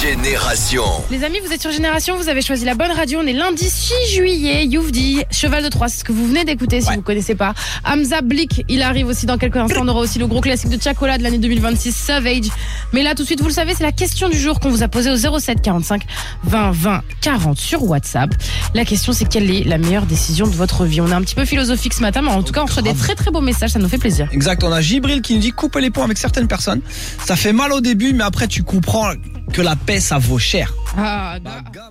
Génération. Les amis, vous êtes sur Génération, vous avez choisi la bonne radio. On est lundi 6 juillet. Youvdi, Cheval de Troie, c'est ce que vous venez d'écouter si vous connaissez pas. Hamza Blick, il arrive aussi dans quelques instants. On aura aussi le gros classique de Chacola de l'année 2026, Savage. Mais là, tout de suite, vous le savez, c'est la question du jour qu'on vous a posée au 07 45 20 20 40 sur WhatsApp. La question, c'est quelle est la meilleure décision de votre vie? On est un petit peu philosophique ce matin, mais en tout cas, on reçoit des très très beaux messages, ça nous fait plaisir. Exact, on a Gibril qui nous dit couper les ponts avec certaines personnes. Ça fait mal au début, mais après tu comprends que la paix ça vaut cher. Ah,